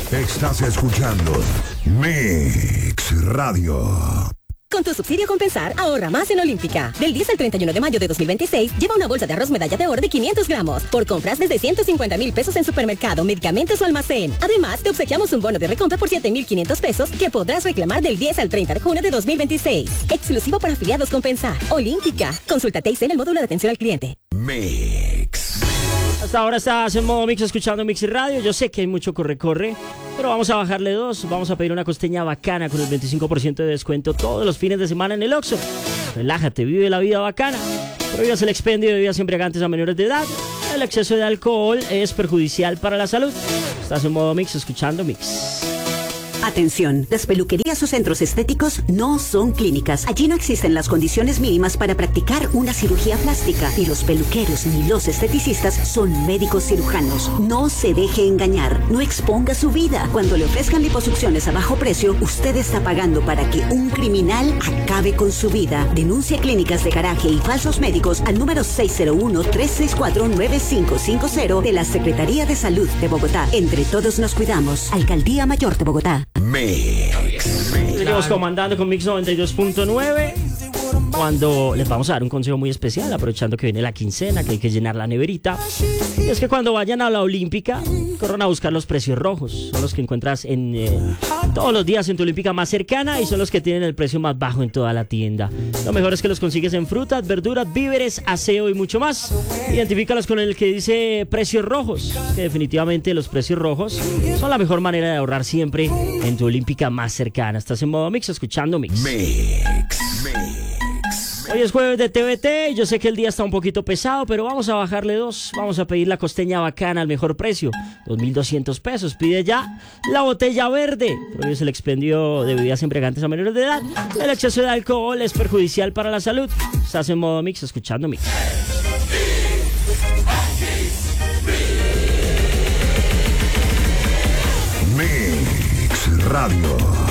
Estás escuchando Mix Radio. Con tu subsidio Compensar, ahorra más en Olímpica. Del 10 al 31 de mayo de 2026, lleva una bolsa de arroz medalla de oro de 500 gramos por compras desde 150,000 pesos en supermercado, medicamentos o almacén. Además, te obsequiamos un bono de recompra por 7,500 pesos que podrás reclamar del 10 al 30 de junio de 2026. Exclusivo para afiliados Compensar. Olímpica. Consulta TIC en el módulo de atención al cliente. Mix. Hasta ahora estás en modo Mix escuchando Mix Radio. Yo sé que hay mucho corre-corre, pero vamos a bajarle 2. Vamos a pedir una costeña bacana con el 25% de descuento todos los fines de semana en el Oxxo. Relájate, vive la vida bacana. Prohíbas el expendio de bebidas embriagantes a menores de edad. El exceso de alcohol es perjudicial para la salud. Estás en modo Mix escuchando Mix. Atención, las peluquerías o centros estéticos no son clínicas. Allí no existen las condiciones mínimas para practicar una cirugía plástica. Ni los peluqueros ni los esteticistas son médicos cirujanos. No se deje engañar, no exponga su vida. Cuando le ofrezcan liposucciones a bajo precio, usted está pagando para que un criminal acabe con su vida. Denuncia clínicas de garaje y falsos médicos al número 601-364-9550 de la Secretaría de Salud de Bogotá. Entre todos nos cuidamos. Alcaldía Mayor de Bogotá. Mix. Seguimos comandando con Mix 92.9. Cuando les vamos a dar un consejo muy especial, aprovechando que viene la quincena, que hay que llenar la neverita. Y es que cuando vayan a la Olímpica, corran a buscar los precios rojos. Son los que encuentras todos los días en tu Olímpica más cercana y son los que tienen el precio más bajo en toda la tienda. Lo mejor es que los consigues en frutas, verduras, víveres, aseo y mucho más. Identifícalos con el que dice precios rojos, que definitivamente los precios rojos son la mejor manera de ahorrar siempre en tu Olímpica más cercana. Estás en modo Mix, escuchando Mix. Mix. Hoy es jueves de TVT, yo sé que el día está un poquito pesado, pero vamos a bajarle 2. Vamos a pedir la costeña bacana al mejor precio, 2,200 pesos. Pide ya la botella verde. Prohíbes el expendio de bebidas embriagantes a menores de edad. El exceso de alcohol es perjudicial para la salud. Estás en modo Mix, escuchando Mix. Mix Radio.